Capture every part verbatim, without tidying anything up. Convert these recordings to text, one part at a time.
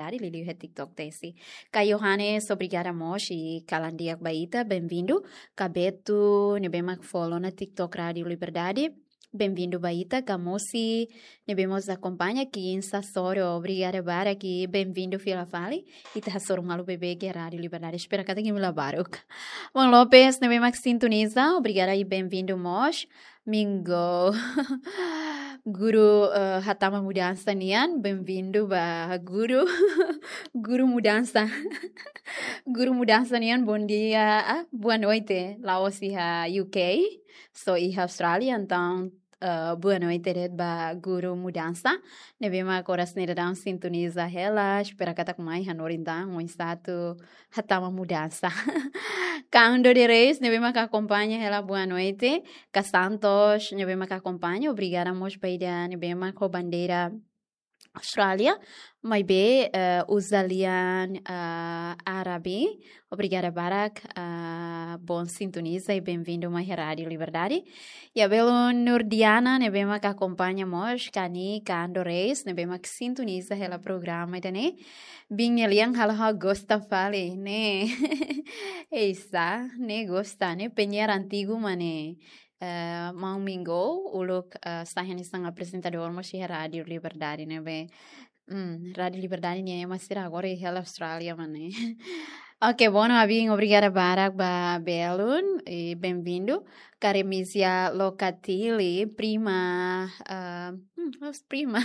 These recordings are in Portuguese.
Liberdade, Lili é TikTok desse. Ka Johannes, obrigada Mosh e Kalandiak Baita, bem-vindo. Cabeto, nebema follow na TikTok Rádio Liberdade. Bem-vindo, Baita, Camosi, nebemos acompanha aqui em Sassoro, obrigada, Bara, aqui, bem-vindo, Fila Fale, e tá soro malu bebê, que é Rádio Liberdade, espera que tenha me lavar, ok? Bom, Lopes, nebemos sintoniza, obrigada e bem-vindo, Mosh, Mingo, Guru uh, Hatama Mudança Nian, bem-vindo, ba, Guru, Guru Mudança, Guru Mudança Nian, bom dia, ah, boa noite, Laos e a U K, sou e a Austrália, então, Uh, boa noite, ba Guru Mudança. Nebema agora snedadão sintoniza ela. Espera que tá com mais hanorindang, um estado hatama mudança. Cando de Reis, nebema que acompanha ela. Boa noite. Ca Santos, nebema que acompanha. Obrigada, mos paida, nebema com bandeira Austrália, mas bem, uh, usalian uh, árabe. Obrigada, Barak. Uh, bom sintoniza e bem-vindo a Rádio Liberdade. E a belo Nordiana, ne bema que acompanhamos, Cani, Cando Reis, ne bema que sintoniza o programa, né? Bem, elian halha gosta fale, né? Essa, né? Gosta, né? Penhar antigo, mané. Uh, Mang Minggu, uluk uh, sahan isang apresentador mo si Rádio Liberdade, né, be? Hum, Rádio Liberdade niya masira agora e Hela Austrália, mane. Ok, bom, abing obrigada Barak ba Belun e bem-vindo. Caremisia Locatili, prima, uh, hum, prima.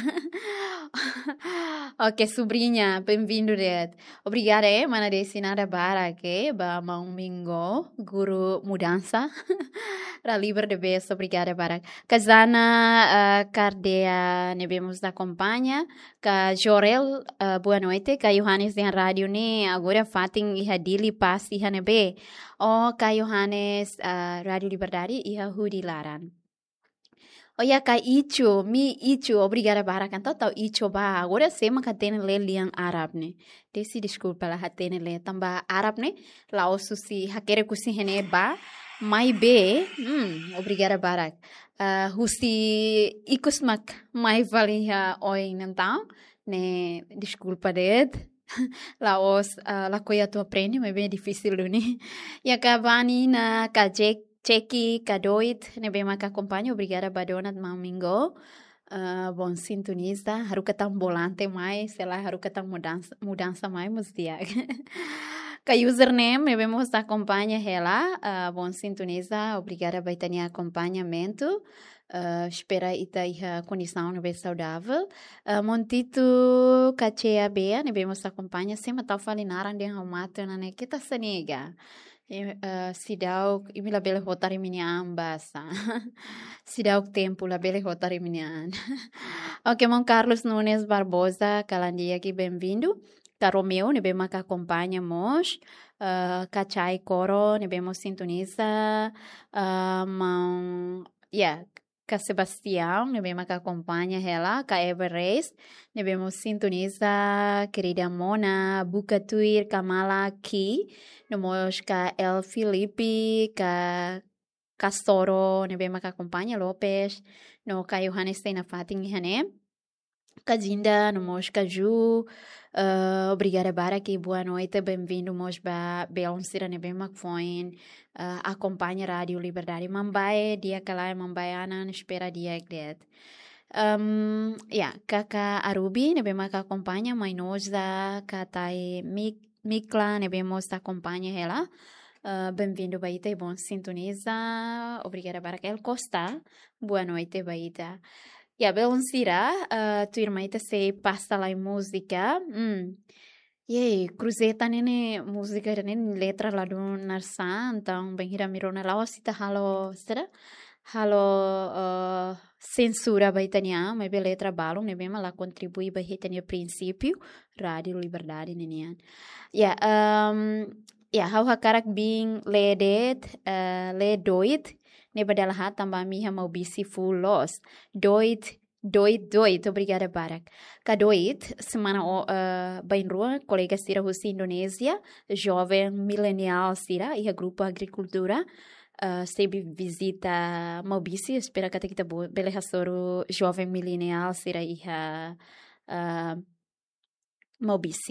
Ok, sobrinha, bem-vindo, Red. Obrigada, eh, mana destinada Barak, eh, ba Mang Minggu, guru mudança. Ra Liber de Bes, obrigada, Barak. Kazana uh, Cardea, nebemos da companhia. Ka Jorel, uh, boa noite. Ka Johannes de rádio ni agora fating iha dili pas iha nebe. O ka Johannes uh, Rádio Liberdade iha hudi laran. O ya ka Ichu, mi Ichu, obrigada Barak. Então tau Ichu ba agora sema ka ten le liang Arab ne. Desi desculpa la hatene le tamba Arab ne. La osusi hakere kusi hene ba. Mai be, hmm, obrigada Barak. Uh, husi ikusmak mai valia oi então, né? Desculpa det. Lá os uh, lá coisa tu aprende, mas bem difícil né. E acabani na kajek cheki kadoit, né bem mais acompanha. Obrigada Badona Mamingo. Uh, bom sintonista, haruka tão bolante mais, sei lá, haruka tão mudança, mudança mais, mas dia. Ka username, vemos acompanha ela, uh, bom sintonista, obrigada por ter acompanhamento, uh, espera ita a condição bem saudável. Uh, Montito Cachea Bea, ne vemos acompanha, sempre tá falando de um mato, né, que tá sanega. Uh, se dá o e me labele rotar minha ambassa. Se dá o tempo labele rotar minha. Ok, mon Carlos Nunes Barbosa, Calandia aqui, bem-vindo. Ka Romeo, ne bema que acompanhamos. Uh, Cachai Coro, ne bemos sintoniza. Uh, man, yeah, Ka Sebastião, ne bema que acompanha ela. Ka Ever Reis, ne bemos sintoniza. Querida Mona, Bucatuir, Kamala aqui. Nomos ka El Felipe, ka Castoro, ne bema que acompanha Lopes. No ka Johannes tem na Fatin Ihane. Kazinda, nomos ka Ju. Uh, obrigada, Barak, boa noite, bem-vindo, mos ba Belon Sirane bem Macfoin, uh, acompanha Rádio Liberdade, Mambai, dia calai, Mambai, Ana, espera dia que um, yeah, Kaka Arubi, ne bem que acompanha, Mainosa, Katai Mikla, ne bem mos acompanha ela, uh, bem-vindo, Baita, e bom sintoniza, obrigada, Barak, El Costa, boa noite, Baita. Ja, bij ons hier, uh, tu irmã ita se passa lá em música. Hum. E cruzeta nene música nene letra lá do Narsan, então bem hira mirona lá osita halo, será? Halo uh, censura baitania, mas bem letra balão, né bem lá contribui baitania princípio, Rádio Liberdade nene. Ja, um, ja, hau hakarak bing ledet, uh, ledoit. Ne badalahat tambah miha mau bisi full loss. Doit, doit, doit. Obrigada, Barak. Ka doit, semana uh, bem rua, colega Sira Russi Indonésia, jovem milenial Sira, e a grupo agricultura, uh, sempre visita mau bisi, espera que kita beleza soro jovem milenial Sira e a uh, mau bisi.